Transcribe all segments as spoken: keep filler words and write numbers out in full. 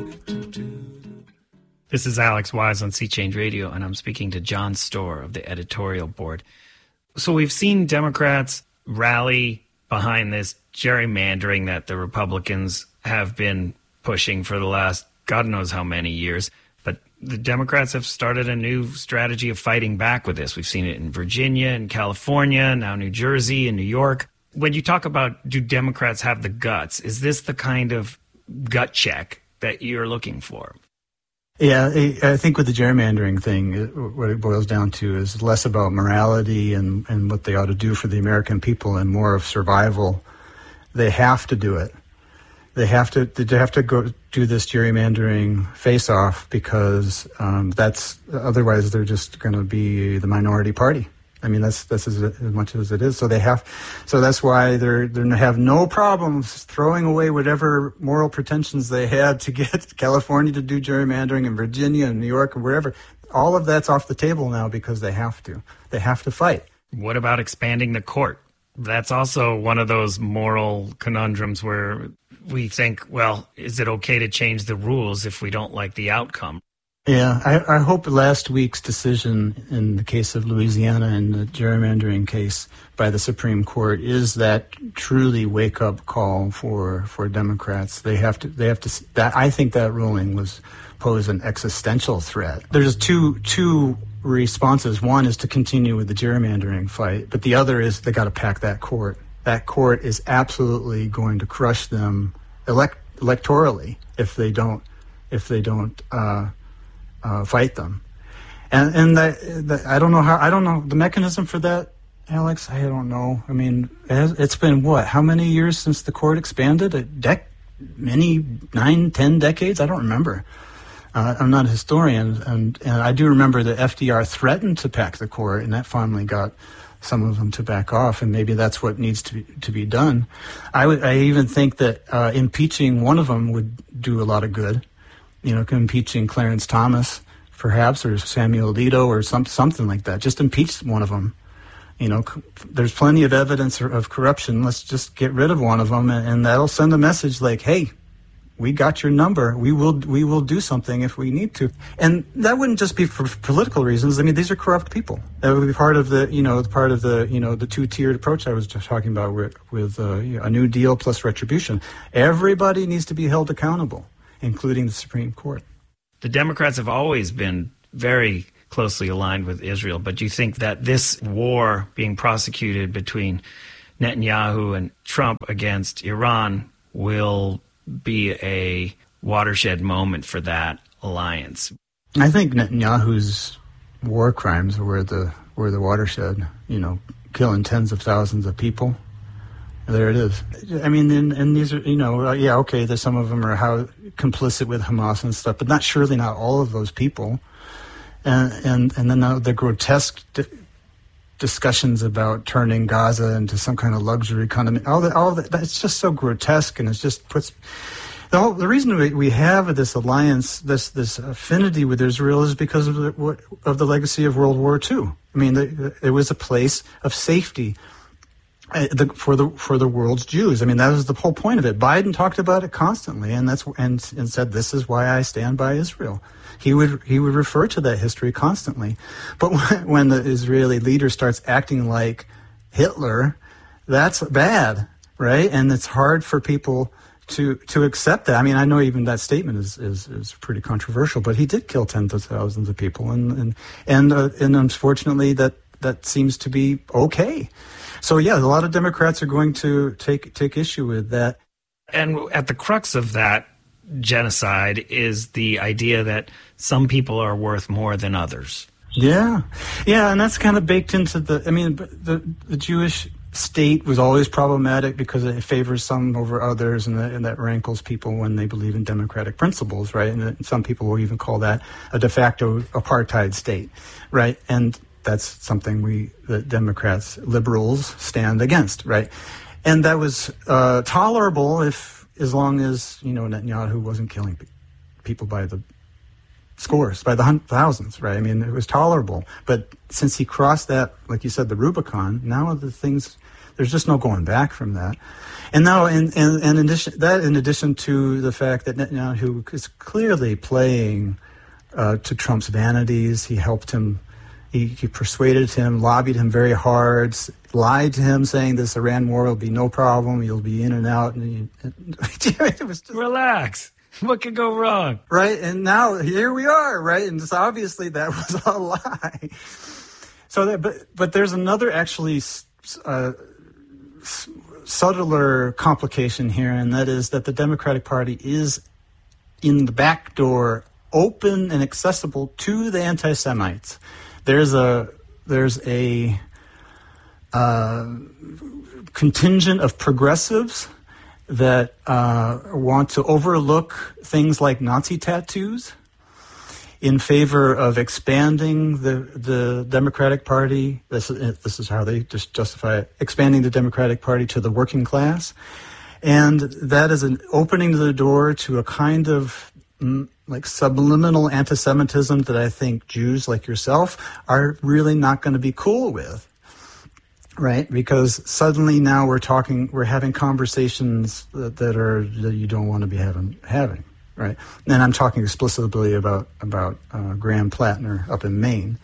This is Alex Wise on Sea Change Radio, and I'm speaking to Jon Storr of the editorial board. So we've seen Democrats rally behind this gerrymandering that the Republicans have been pushing for the last God knows how many years. But the Democrats have started a new strategy of fighting back with this. We've seen it in Virginia and California, now New Jersey and New York. When you talk about do Democrats have the guts, is this the kind of gut check that you're looking for? Yeah, I think with the gerrymandering thing, what it boils down to is less about morality and, and what they ought to do for the American people and more of survival. They have to do it. They have to they have to go do this gerrymandering face-off because um, that's otherwise they're just going to be the minority party. I mean, that's that's as, as much as it is. So they have, so that's why they're they have no problems throwing away whatever moral pretensions they had to get California to do gerrymandering and Virginia and New York and wherever. All of that's off the table now because they have to. They have to fight. What about expanding the court? That's also one of those moral conundrums where we think, well, is it okay to change the rules if we don't like the outcome? Yeah, I, I hope last week's decision in the case of Louisiana and the gerrymandering case by the Supreme Court is that truly wake-up call for, for Democrats. They have to. They have to. That I think that ruling was pose an existential threat. There's two two responses. One is to continue with the gerrymandering fight, but the other is they got to pack that court. That court is absolutely going to crush them elect, electorally if they don't if they don't. Uh, Uh, fight them, and and the, the, I don't know how I don't know the mechanism for that, Alex. I don't know. I mean, it has, it's been what? How many years since the court expanded? A dec, many nine, ten decades. I don't remember. Uh, I'm not a historian, and and I do remember that F D R threatened to pack the court, and that finally got some of them to back off, and maybe that's what needs to be, to be done. I would. I even think that uh, impeaching one of them would do a lot of good. You know, impeaching Clarence Thomas, perhaps, or Samuel Alito, or some, something like that. Just impeach one of them. You know, c- there's plenty of evidence of corruption. Let's just get rid of one of them, and, and that'll send a message like, "Hey, we got your number. We will, we will do something if we need to." And that wouldn't just be for political reasons. I mean, these are corrupt people. That would be part of the, you know, part of the, you know, the two-tiered approach I was just talking about with, with uh, a New Deal plus retribution. Everybody needs to be held accountable, including the Supreme Court. The Democrats have always been very closely aligned with Israel, but do you think that this war being prosecuted between Netanyahu and Trump against Iran will be a watershed moment for that alliance? I think Netanyahu's war crimes were the were the watershed, you know, killing tens of thousands of people. There it is. I mean, and, and these are, you know, uh, yeah, okay, there's some of them are how complicit with Hamas and stuff, but not surely not all of those people. And and, and then uh, the grotesque di- discussions about turning Gaza into some kind of luxury condominium. All that, all that, it's just so grotesque, and it just puts the whole, the reason we, we have this alliance, this this affinity with Israel, is because of the what, of the legacy of World War Two. I mean, the, it was a place of safety. Uh, the, for the for the world's Jews. I mean, that was the whole point of it. Biden talked about it constantly, and that's and, and said, "This is why I stand by Israel." He would he would refer to that history constantly. But when, when the Israeli leader starts acting like Hitler, that's bad, right? And it's hard for people to to accept that. I mean, I know even that statement is is, is pretty controversial, but he did kill tens of thousands of people, and and and, uh, and unfortunately, that that seems to be okay. So, yeah, a lot of Democrats are going to take take issue with that. And at the crux of that genocide is the idea that some people are worth more than others. Yeah. Yeah, and that's kind of baked into the, I mean, the, the Jewish state was always problematic because it favors some over others, and that, and that rankles people when they believe in democratic principles, right? And some people will even call that a de facto apartheid state, right? And that's something we, the Democrats, liberals, stand against, right? And that was uh, tolerable if, as long as, you know, Netanyahu wasn't killing pe- people by the scores, by the hun- thousands, right? I mean, it was tolerable. But since he crossed that, like you said, the Rubicon, now the things there's just no going back from that. And now, in, in, in addition, that in addition to the fact that Netanyahu is clearly playing uh, to Trump's vanities, he helped him, he, he persuaded him, lobbied him very hard, lied to him, saying this Iran war will be no problem, you'll be in and out. And he, it was just, relax. What could go wrong? Right, and now here we are, right? And so obviously that was a lie. So, that, but but there's another actually uh, subtler complication here, and that is that the Democratic Party is in the back door, open and accessible to the anti-Semites. There's a there's a uh, contingent of progressives that uh, want to overlook things like Nazi tattoos in favor of expanding the the Democratic Party. This is, this is how they just justify it, expanding the Democratic Party to the working class. And that is an opening the door to a kind of mm, like subliminal anti-Semitism that I think Jews like yourself are really not going to be cool with. Right, because suddenly now we're talking, we're having conversations that, that are that you don't want to be having having, right? And I'm talking explicitly about about uh, Graham Plattner up in Maine,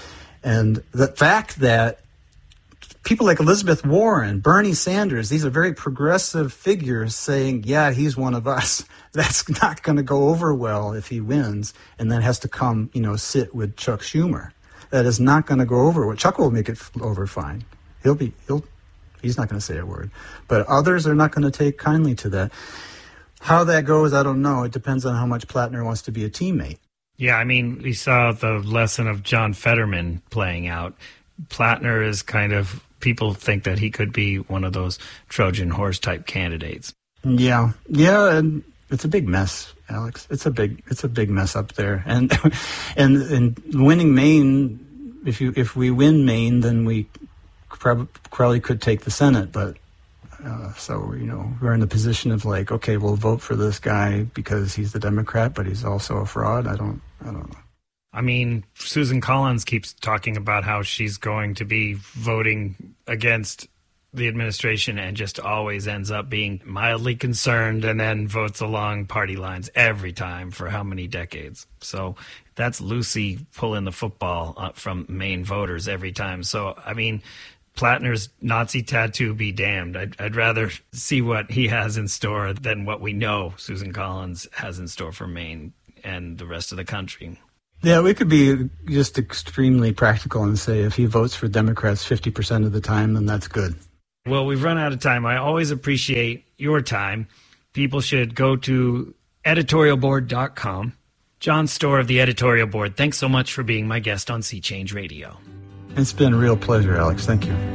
and the fact that people like Elizabeth Warren, Bernie Sanders, these are very progressive figures saying, "Yeah, he's one of us." That's not going to go over well if he wins, and then has to come, you know, sit with Chuck Schumer. That is not going to go over well. Chuck will make it over fine. He'll be, he'll, he's not going to say a word. But others are not going to take kindly to that. How that goes, I don't know. It depends on how much Plattner wants to be a teammate. Yeah, I mean, we saw the lesson of John Fetterman playing out. Plattner is kind of, people think that he could be one of those Trojan horse type candidates. Yeah, yeah, and it's a big mess, Alex. It's a big, it's a big mess up there. And and and winning Maine, if you if we win Maine, then we probably could take the Senate, but uh, so, you know, we're in the position of like, okay, we'll vote for this guy because he's the Democrat, but he's also a fraud. I don't, I don't know. I mean, Susan Collins keeps talking about how she's going to be voting against the administration and just always ends up being mildly concerned and then votes along party lines every time for how many decades. So that's Lucy pulling the football from Maine voters every time. So, I mean, Plattner's Nazi tattoo be damned. I'd, I'd rather see what he has in store than what we know Susan Collins has in store for Maine and the rest of the country. Yeah, we could be just extremely practical and say if he votes for Democrats fifty percent of the time, then that's good. Well, we've run out of time. I always appreciate your time. People should go to editorial board dot com. Jon Stoehr of the Editorial Board, thanks so much for being my guest on Sea Change Radio. It's been a real pleasure, Alex. Thank you.